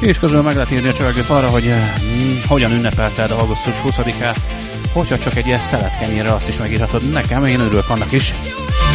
És közben meg lehet írni a csövegőt arra, hogy hogyan ünnepelted augusztus 20-át. Hogyha csak egy ilyen szeletkenyérre, azt is megírhatod nekem, én örülök annak is.